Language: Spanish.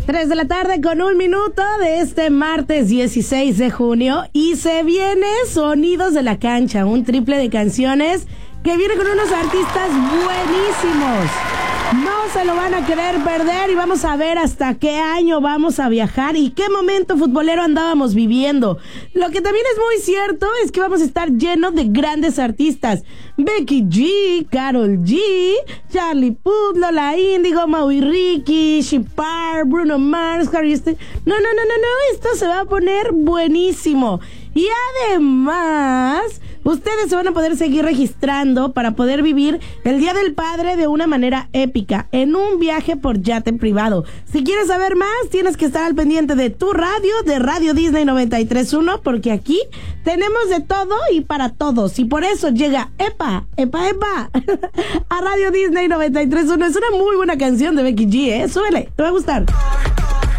3 de la tarde con 1 minuto de este martes 16 de junio y se viene Sonidos de la Cancha, un triple de canciones que viene con unos artistas buenísimos. No se lo van a querer perder y vamos a ver hasta qué año vamos a viajar y qué momento futbolero andábamos viviendo. Lo que también es muy cierto es que vamos a estar llenos de grandes artistas. Becky G, Karol G, Charlie Puth, Lola Índigo, Maui Ricky, Shipar, Bruno Mars, Harry Styles. No, esto se va a poner buenísimo. Y además, ustedes se van a poder seguir registrando para poder vivir el Día del Padre de una manera épica, en un viaje por yate privado. Si quieres saber más, tienes que estar al pendiente de tu radio, de Radio Disney 93.1, porque aquí tenemos de todo y para todos. Y por eso llega Epa a Radio Disney 93.1. Es una muy buena canción de Becky G, súbele, te va a gustar.